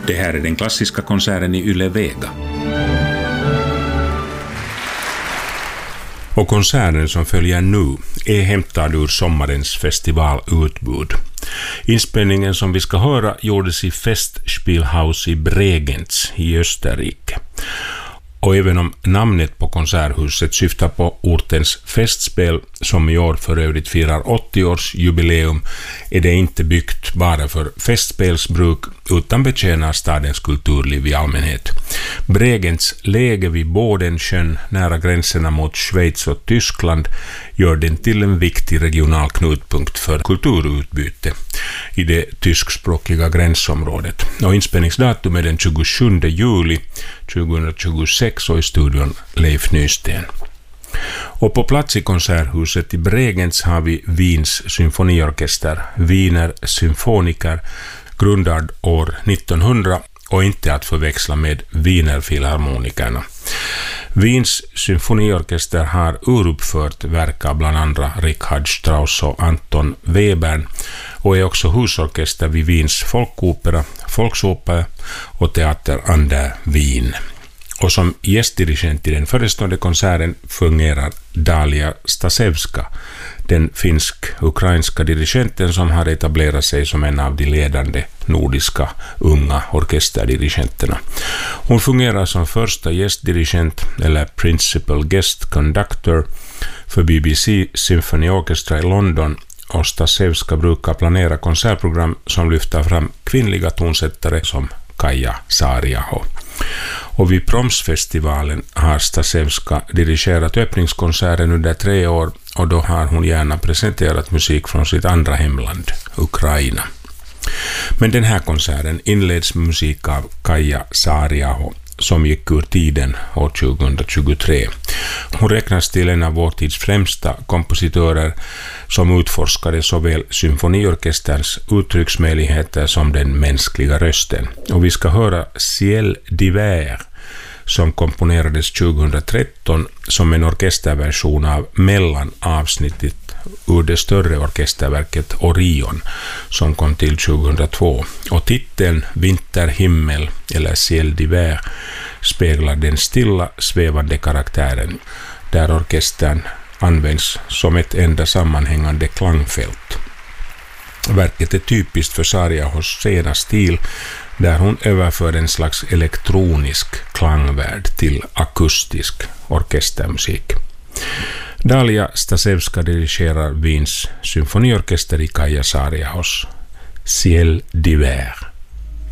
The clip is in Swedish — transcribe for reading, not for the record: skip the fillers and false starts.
Det här är den klassiska konserten i Yle Vega. Och konserten som följer nu är hämtad ur sommarens festivalutbud. Inspelningen som vi ska höra gjordes i Festspielhaus i Bregenz i Österrike. Och även om namnet på konserthuset syftar på ortens festspel, som i år för övrigt firar 80-årsjubileum, är det inte byggt bara för festspelsbruk utan betjänar stadens kulturliv i allmänhet. Bregenz läge vid Bodensjön nära gränserna mot Schweiz och Tyskland gör den till en viktig regional knutpunkt för kulturutbyte i det tyskspråkiga gränsområdet. Och inspelningsdatum är den 27 juli 2026 och i studion Leif Nysten. Och på plats i konserthuset i Bregenz har vi Wiens symfoniorkester, Wiener Symphoniker, grundad år 1900 och inte att förväxla med Wienerfilharmonikerna. Wiens symfoniorkester har uruppfört verk av bland andra Richard Strauss och Anton Webern och är också husorkester vid Wiens folkopera, Volksoper och Teater an der Wien. Och som gästdirigent i den förestående konserten fungerar Dalia Stasevska, den finsk-ukrainska dirigenten som har etablerat sig som en av de ledande nordiska unga orkesterdirigenterna. Hon fungerar som första gästdirigent eller Principal Guest Conductor för BBC Symphony Orchestra i London, och Stasevska brukar planera konsertprogram som lyfter fram kvinnliga tonsättare som Kaija Saariaho. Och vid Promsfestivalen har Stasevska dirigerat öppningskonserten under 3 år, och då har hon gärna presenterat musik från sitt andra hemland, Ukraina. Men den här konserten inleds med musik av Kaija Saariaho som gick ur tiden år 2023. Hon räknas till en av vår tids främsta kompositörer som utforskade såväl symfoniorkesterns uttrycksmöjligheter som den mänskliga rösten. Och vi ska höra Ciel d'hiver som komponerades 2013 som en orkesterversion av mellanavsnittet ur det större orkesterverket Orion som kom till 2002. Och titeln Vinterhimmel eller Ciel d'hiver speglar den stilla svävande karaktären där orkestern används som ett enda sammanhängande klangfält. Verket är typiskt för Saariahos sena stil där hon överför en slags elektronisk klangvärld till akustisk orkestermusik. Dalia Stasevska dirigerar Wiens symfoniorkester i Kaija Saariahos Ciel d'hiver.